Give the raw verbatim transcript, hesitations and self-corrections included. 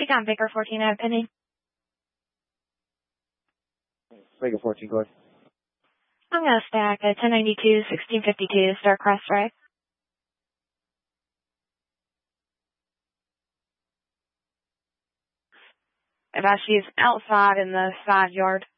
Take on Baker fourteen at Penny. Baker fourteen, go ahead. I'm going to stack a ten ninety-two, sixteen fifty-two, start cross strike. About she's outside in the side yard.